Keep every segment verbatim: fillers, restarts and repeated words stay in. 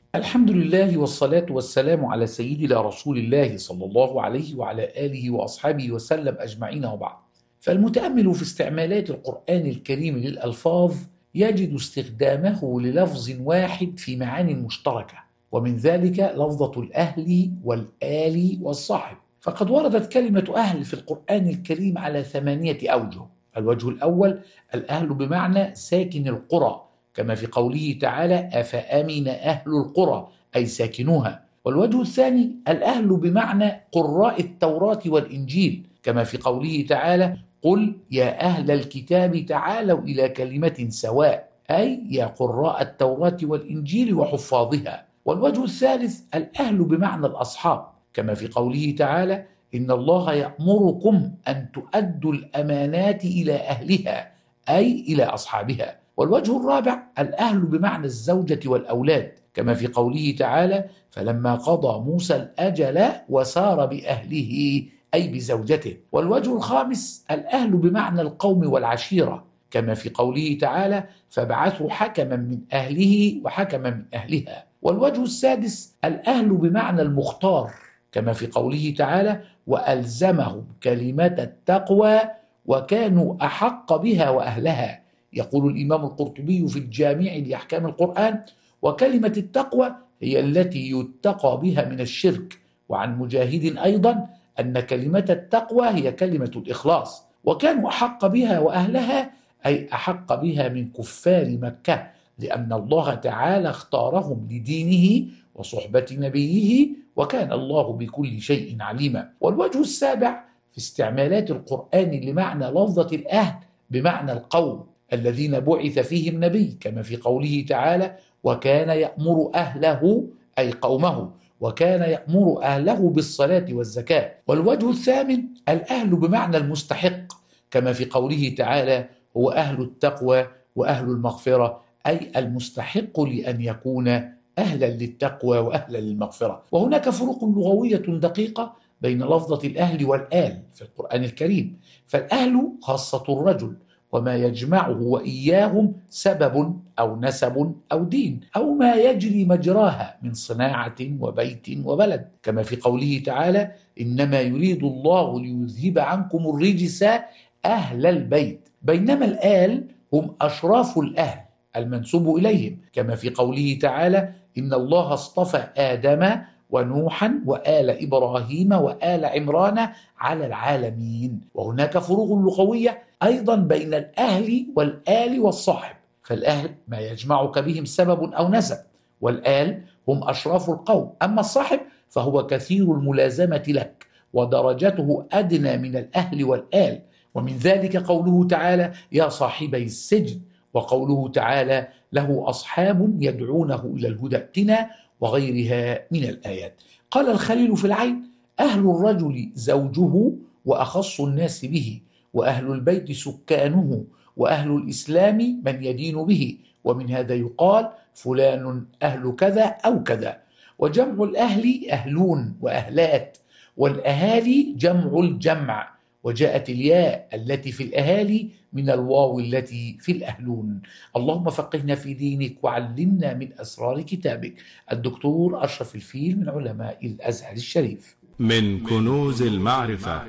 الحمد لله والصلاة والسلام على سيدنا رسول الله صلى الله عليه وعلى آله وأصحابه وسلم أجمعين، وبعد. فالمتأمل في استعمالات القرآن الكريم للألفاظ يجد استخدامه للفظ واحد في معان مشتركة، ومن ذلك لفظة الأهل والآل والصاحب. فقد وردت كلمة أهل في القرآن الكريم على ثمانية أوجه. الوجه الأول: الأهل بمعنى ساكن القرى، كما في قوله تعالى: أفأمن أهل القرى، أي ساكنوها. والوجه الثاني: الأهل بمعنى قراء التوراة والإنجيل، كما في قوله تعالى: قل يا أهل الكتاب تعالوا إلى كلمة سواء، أي يا قراء التوراة والإنجيل وحفاظها. والوجه الثالث: الأهل بمعنى الأصحاب، كما في قوله تعالى: إن الله يأمركم أن تؤدوا الأمانات إلى أهلها، أي إلى أصحابها. والوجه الرابع: الأهل بمعنى الزوجة والأولاد، كما في قوله تعالى: فلما قضى موسى الأجل وسار بأهله، أي بزوجته. والوجه الخامس: الأهل بمعنى القوم والعشيرة، كما في قوله تعالى: فابعثوا حكما من أهله وحكما من أهلها. والوجه السادس: الأهل بمعنى المختار، كما في قوله تعالى: وألزمهم كلمة التقوى وكانوا أحق بها وأهلها. يقول الإمام القرطبي في الجامع لأحكام القرآن: وكلمة التقوى هي التي يتقى بها من الشرك. وعن مجاهد أيضا أن كلمة التقوى هي كلمة الإخلاص. وكانوا أحق بها وأهلها، أي أحق بها من كفار مكة، لأن الله تعالى اختارهم لدينه وصحبة نبيه، وكان الله بكل شيء عليما. والوجه السابع في استعمالات القرآن لمعنى لفظة الأهل بمعنى القوم الذين بعث فيهم نبي، كما في قوله تعالى: وكان يأمر أهله، أي قومه، وكان يأمر أهله بالصلاة والزكاة. والوجه الثامن: الأهل بمعنى المستحق، كما في قوله تعالى: هو أهل التقوى وأهل المغفرة، أي المستحق لأن يكون أهلا للتقوى وأهلا للمغفرة. وهناك فروق لغوية دقيقة بين لفظة الأهل والآل في القرآن الكريم. فالأهل خاصة الرجل، وما يجمعه وإياهم سبب أو نسب أو دين أو ما يجري مجراها من صناعة وبيت وبلد، كما في قوله تعالى: إنما يريد الله ليذهب عنكم الرجس أهل البيت. بينما الآل هم أشراف الأهل المنسوب إليهم، كما في قوله تعالى: إن الله اصطفى آدم ونوحا وآل إبراهيم وآل عمران على العالمين. وهناك فروق لغوية أيضا بين الأهل والآل والصاحب. فالأهل ما يجمعك بهم سبب أو نسب، والآل هم أشراف القوم. أما الصاحب فهو كثير الملازمة لك، ودرجته أدنى من الأهل والآل. ومن ذلك قوله تعالى: يا صاحبي السجن، وقوله تعالى: له أصحاب يدعونه إلى الهدى ائتنا، وغيرها من الآيات. قال الخليل في العين: أهل الرجل زوجه وأخص الناس به، وأهل البيت سكانه، وأهل الإسلام من يدين به، ومن هذا يقال فلان أهل كذا أو كذا. وجمع الأهل أهلون وأهلات، والأهالي جمع الجمع، وجاءت الياء التي في الأهالي من الواو التي في الأهلون. اللهم فقهنا في دينك وعلمنا من أسرار كتابك. الدكتور أشرف الفيل من علماء الأزهر الشريف. من كنوز المعرفة،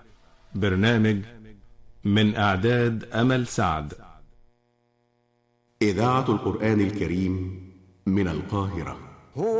برنامج من إعداد أمل سعد. إذاعة القرآن الكريم من القاهرة.